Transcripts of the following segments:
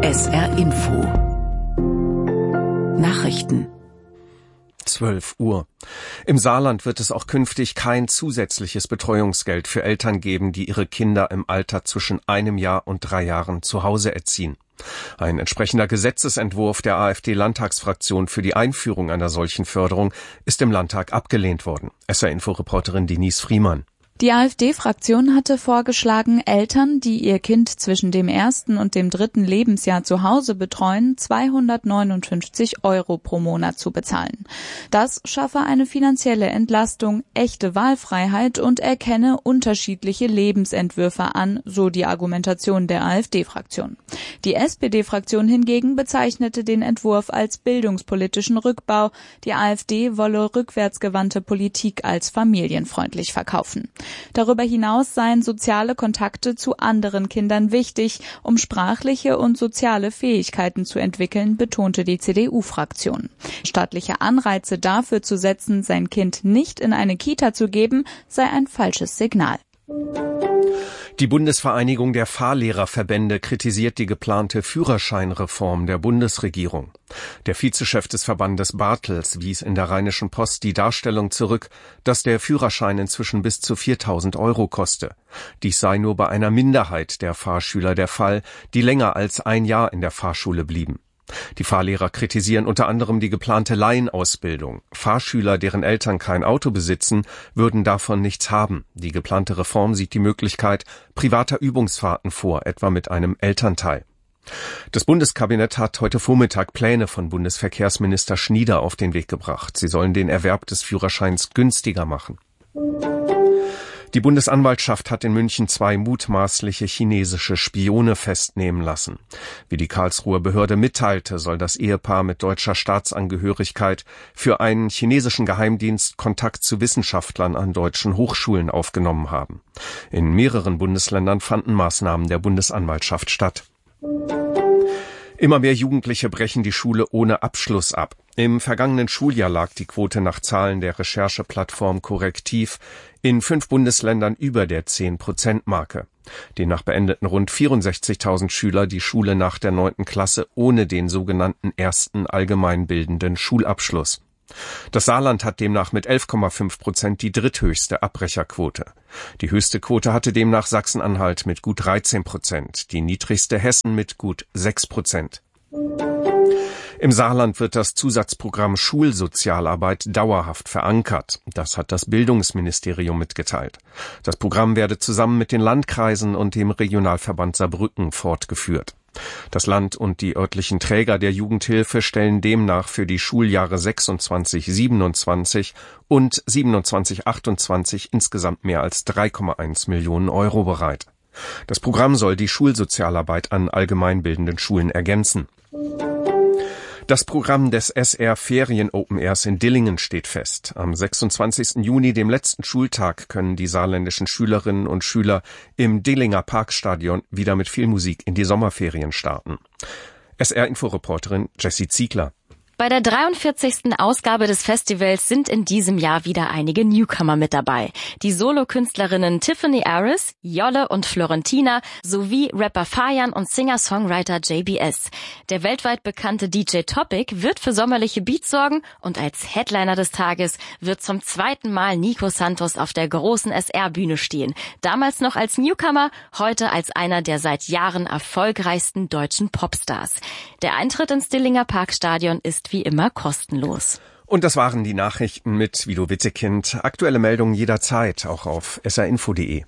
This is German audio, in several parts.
SR Info Nachrichten 12 Uhr. Im Saarland wird es auch künftig kein zusätzliches Betreuungsgeld für Eltern geben, die ihre Kinder im Alter zwischen 1 Jahr und 3 Jahren zu Hause erziehen. Ein entsprechender Gesetzesentwurf der AfD-Landtagsfraktion für die Einführung einer solchen Förderung ist im Landtag abgelehnt worden. SR-Info-Reporterin Denise Friemann. Die AfD-Fraktion hatte vorgeschlagen, Eltern, die ihr Kind zwischen dem 1. und dem 3. Lebensjahr zu Hause betreuen, 259 € pro Monat zu bezahlen. Das schaffe eine finanzielle Entlastung, echte Wahlfreiheit und erkenne unterschiedliche Lebensentwürfe an, so die Argumentation der AfD-Fraktion. Die SPD-Fraktion hingegen bezeichnete den Entwurf als bildungspolitischen Rückbau. Die AfD wolle rückwärtsgewandte Politik als familienfreundlich verkaufen. Darüber hinaus seien soziale Kontakte zu anderen Kindern wichtig, um sprachliche und soziale Fähigkeiten zu entwickeln, betonte die CDU-Fraktion. Staatliche Anreize dafür zu setzen, sein Kind nicht in eine Kita zu geben, sei ein falsches Signal. Die Bundesvereinigung der Fahrlehrerverbände kritisiert die geplante Führerscheinreform der Bundesregierung. Der Vizechef des Verbandes Bartels wies in der Rheinischen Post die Darstellung zurück, dass der Führerschein inzwischen bis zu 4.000 € koste. Dies sei nur bei einer Minderheit der Fahrschüler der Fall, die länger als 1 Jahr in der Fahrschule blieben. Die Fahrlehrer kritisieren unter anderem die geplante Laienausbildung. Fahrschüler, deren Eltern kein Auto besitzen, würden davon nichts haben. Die geplante Reform sieht die Möglichkeit privater Übungsfahrten vor, etwa mit einem Elternteil. Das Bundeskabinett hat heute Vormittag Pläne von Bundesverkehrsminister Schnieder auf den Weg gebracht. Sie sollen den Erwerb des Führerscheins günstiger machen. Die Bundesanwaltschaft hat in München 2 mutmaßliche chinesische Spione festnehmen lassen. Wie die Karlsruher Behörde mitteilte, soll das Ehepaar mit deutscher Staatsangehörigkeit für einen chinesischen Geheimdienst Kontakt zu Wissenschaftlern an deutschen Hochschulen aufgenommen haben. In mehreren Bundesländern fanden Maßnahmen der Bundesanwaltschaft statt. Immer mehr Jugendliche brechen die Schule ohne Abschluss ab. Im vergangenen Schuljahr lag die Quote nach Zahlen der Rechercheplattform Korrektiv in 5 Bundesländern über der 10%-Marke. Demnach beendeten rund 64.000 Schüler die Schule nach der 9. Klasse ohne den sogenannten ersten allgemeinbildenden Schulabschluss. Das Saarland hat demnach mit 11,5% die dritthöchste Abbrecherquote. Die höchste Quote hatte demnach Sachsen-Anhalt mit gut 13%, die niedrigste Hessen mit gut 6%. Im Saarland wird das Zusatzprogramm Schulsozialarbeit dauerhaft verankert. Das hat das Bildungsministerium mitgeteilt. Das Programm werde zusammen mit den Landkreisen und dem Regionalverband Saarbrücken fortgeführt. Das Land und die örtlichen Träger der Jugendhilfe stellen demnach für die Schuljahre 26/27 und 27/28 insgesamt mehr als 3,1 Millionen € bereit. Das Programm soll die Schulsozialarbeit an allgemeinbildenden Schulen ergänzen. Das Programm des SR Ferien Open Airs in Dillingen steht fest. Am 26. Juni, dem letzten Schultag, können die saarländischen Schülerinnen und Schüler im Dillinger Parkstadion wieder mit viel Musik in die Sommerferien starten. SR-Info-Reporterin Jessie Ziegler. Bei der 43. Ausgabe des Festivals sind in diesem Jahr wieder einige Newcomer mit dabei. Die Solokünstlerinnen Tiffany Aris, Jolle und Florentina sowie Rapper Fajan und Singer-Songwriter JBS. Der weltweit bekannte DJ Topic wird für sommerliche Beats sorgen und als Headliner des Tages wird zum 2. Mal Nico Santos auf der großen SR-Bühne stehen. Damals noch als Newcomer, heute als einer der seit Jahren erfolgreichsten deutschen Popstars. Der Eintritt ins Dillinger Parkstadion ist wie immer kostenlos. Und das waren die Nachrichten mit Guido Wittekind. Aktuelle Meldungen jederzeit, auch auf srinfo.de.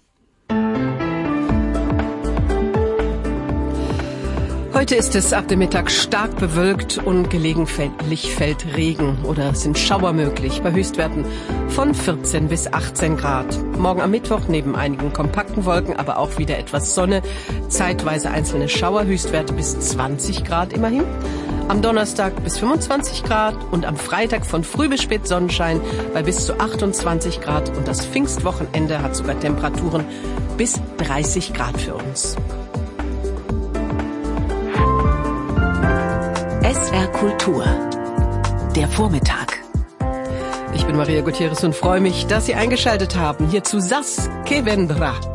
Heute ist es ab dem Mittag stark bewölkt und gelegentlich fällt Regen oder sind Schauer möglich bei Höchstwerten von 14 bis 18 Grad. Morgen am Mittwoch neben einigen kompakten Wolken aber auch wieder etwas Sonne, zeitweise einzelne Schauer, Höchstwerte bis 20 Grad immerhin. Am Donnerstag bis 25 Grad und am Freitag von früh bis spät Sonnenschein bei bis zu 28 Grad und das Pfingstwochenende hat sogar Temperaturen bis 30 Grad für uns. SR Kultur. Der Vormittag. Ich bin Maria Gutierrez und freue mich, dass Sie eingeschaltet haben. Hier zu Sas que vendrá.